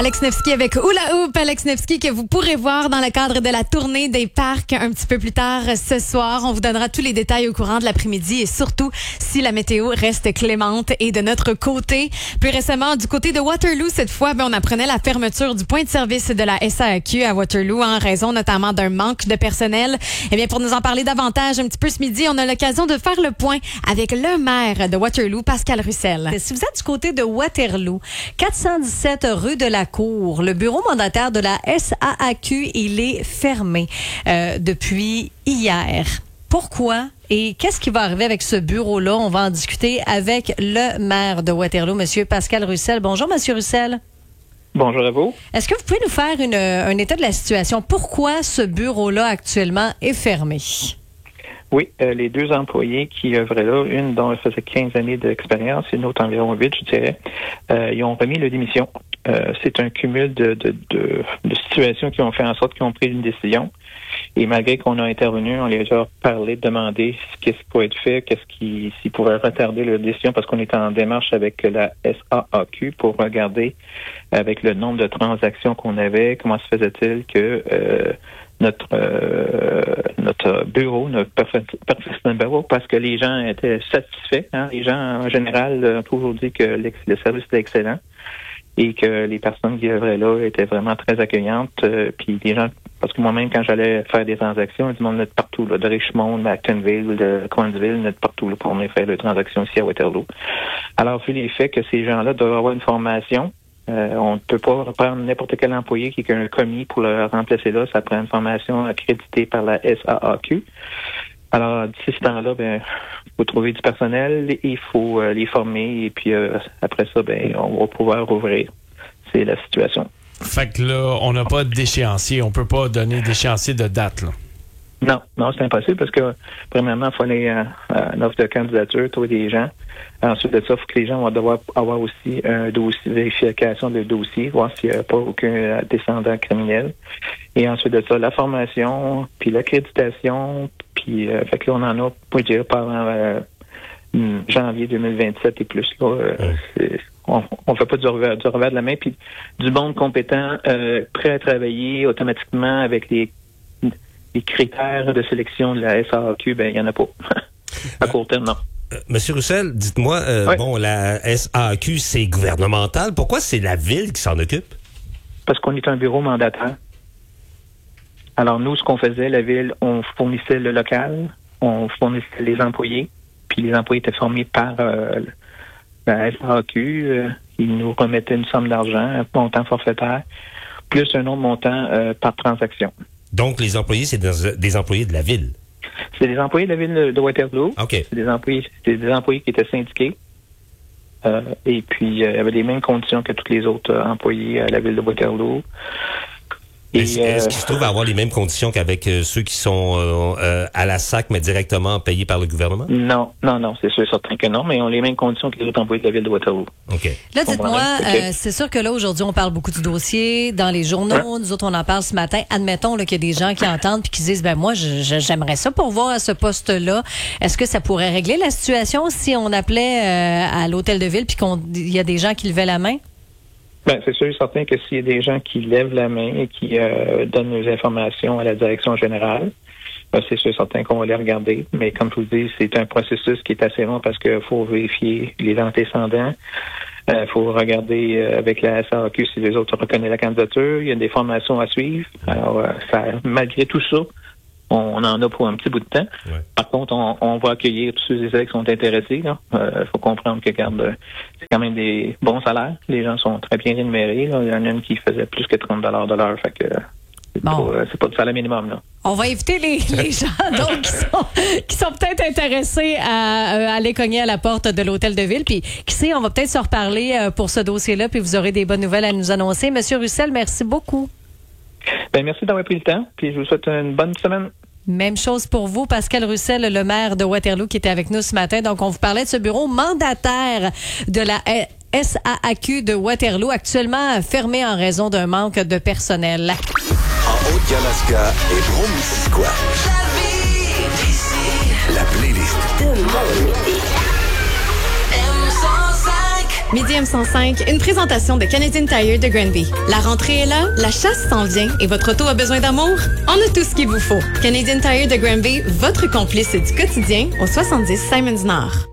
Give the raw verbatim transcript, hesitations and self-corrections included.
Alex Nevsky avec Hula Hoop. Alex Nevsky que vous pourrez voir dans le cadre de la tournée des parcs un petit peu plus tard ce soir. On vous donnera tous les détails au courant de l'après-midi et surtout si la météo reste clémente et de notre côté. Plus récemment, du côté de Waterloo, cette fois, ben, on apprenait la fermeture du point de service de la S A A Q à Waterloo en raison notamment d'un manque de personnel. Eh bien, pour nous en parler davantage un petit peu ce midi, on a l'occasion de faire le point avec le maire de Waterloo, Pascal Russell. Si vous êtes du côté de Waterloo, quatre cent dix-sept rue de la Cour, le bureau mandataire de la S A A Q, il est fermé euh, depuis hier. Pourquoi et qu'est-ce qui va arriver avec ce bureau-là? On va en discuter avec le maire de Waterloo, M. Pascal Russell. Bonjour, M. Russell. Bonjour à vous. Est-ce que vous pouvez nous faire une, un état de la situation? Pourquoi ce bureau-là actuellement est fermé? Oui, euh, les deux employés qui œuvraient là, une dont elle faisait quinze années d'expérience et une autre environ huit, je dirais, euh, ils ont remis leur démission. Euh, c'est un cumul de, de, de, de situations qui ont fait en sorte qu'ils ont pris une décision. Et malgré qu'on a intervenu, on les a parlé, demandé qu'est-ce qui pourrait être fait, qu'est-ce qui s'ils pouvaient retarder leur décision, parce qu'on est en démarche avec la S A A Q pour regarder avec le nombre de transactions qu'on avait, comment se faisait-il que euh, notre euh, notre bureau, notre personnel bureau, parce que les gens étaient satisfaits. Hein? Les gens, en général, ont toujours dit que le service était excellent et que les personnes qui œuvraient là étaient vraiment très accueillantes. Euh, puis les gens, parce que moi-même, quand j'allais faire des transactions, il y a du monde de partout, là, de Richmond, de Actonville, de Cowansville, de partout là, pour venir faire des transactions ici à Waterloo. Alors, vu les faits que ces gens-là doivent avoir une formation, Euh, on ne peut pas prendre n'importe quel employé qui a un commis pour le remplacer là. Ça prend une formation accréditée par la S A A Q. Alors, d'ici ce temps-là, ben, il faut trouver du personnel, il faut euh, les former et puis euh, après ça, ben, on va pouvoir rouvrir. C'est la situation. Fait que là, on n'a pas d'échéancier. On peut pas donner d'échéancier de date, là. Non, non, c'est impossible parce que, premièrement, il faut aller à, à une offre de candidature, trouver des gens. Ensuite de ça, il faut que les gens vont devoir avoir aussi un dossier, vérification de dossier, voir s'il n'y a pas aucun descendant criminel. Et ensuite de ça, la formation, puis l'accréditation, puis, euh, fait que là, on en a, pour dire, par euh, janvier deux mille vingt-sept et plus, là, euh, c'est, on ne fait pas du revers, du revers de la main, puis du monde compétent, euh, prêt à travailler automatiquement avec les les critères de sélection de la S A A Q, ben il n'y en a pas. À court terme, non. Euh, Monsieur Russell, dites-moi, euh, oui. bon, la S A A Q, c'est gouvernemental. Pourquoi c'est la ville qui s'en occupe? Parce qu'on est un bureau mandataire. Alors, nous, ce qu'on faisait, la ville, on fournissait le local, on fournissait les employés, puis les employés étaient formés par euh, la S A A Q. Euh, ils nous remettaient une somme d'argent, un montant forfaitaire, plus un autre montant euh, par transaction. Donc, les employés, c'est des, des employés de la ville? C'est des employés de la ville de Waterloo. OK. C'est des employés, c'est des employés qui étaient syndiqués. Euh, et puis, euh, avaient les mêmes conditions que tous les autres euh, employés à la ville de Waterloo. Et, est-ce, euh, est-ce qu'ils se trouvent à avoir les mêmes conditions qu'avec euh, ceux qui sont euh, euh, à la S A C, mais directement payés par le gouvernement? Non, non, non, c'est sûr, certain que non, mais ils ont les mêmes conditions que les autres employés de la ville de Waterloo. OK. Là, dites-moi, euh, c'est sûr que là, aujourd'hui, on parle beaucoup du dossier dans les journaux. Hein? Nous autres, on en parle ce matin. Admettons là, qu'il y a des gens qui entendent puis qui disent, ben moi, je, je, j'aimerais ça pourvoir à ce poste-là. Est-ce que ça pourrait régler la situation si on appelait euh, à l'hôtel de ville puis qu'il y a des gens qui levaient la main? Ben, c'est sûr et certain que s'il y a des gens qui lèvent la main et qui euh, donnent nos informations à la direction générale, ben, c'est sûr et certain qu'on va les regarder. Mais comme je vous dis, c'est un processus qui est assez long parce qu'il faut vérifier les antécédents. Il euh, faut regarder euh, avec la S A A Q si les autres reconnaissent la candidature. Il y a des formations à suivre. Alors, euh, ça, malgré tout ça, on en a pour un petit bout de temps. Ouais. Par contre, on, on va accueillir tous ceux et celles qui sont intéressés. Il euh, faut comprendre que regarde, c'est quand même des bons salaires. Les gens sont très bien rémunérés. Là. Il y en a une qui faisait plus que trente dollars de l'heure. Fait que c'est, bon. pas, c'est pas du salaire minimum. Là. On va éviter les, les gens donc, qui sont, qui sont peut-être intéressés à, à aller cogner à la porte de l'hôtel de ville. Puis, qui sait, on va peut-être se reparler pour ce dossier-là. Puis vous aurez des bonnes nouvelles à nous annoncer. Monsieur Russell, merci beaucoup. Ben, merci d'avoir pris le temps. Puis je vous souhaite une bonne semaine. Même chose pour vous, Pascal Russell, le maire de Waterloo, qui était avec nous ce matin. Donc, on vous parlait de ce bureau mandataire de la S A A Q de Waterloo, actuellement fermé en raison d'un manque de personnel. En Haute-Alaska et Brome-Missisquoi. La playlist de mon midi. M cent cinq Midi M cent cinq, une présentation de Canadian Tire de Granby. La rentrée est là, la chasse s'en vient et votre auto a besoin d'amour? On a tout ce qu'il vous faut. Canadian Tire de Granby, votre complice du quotidien au soixante-dix Simons Nord.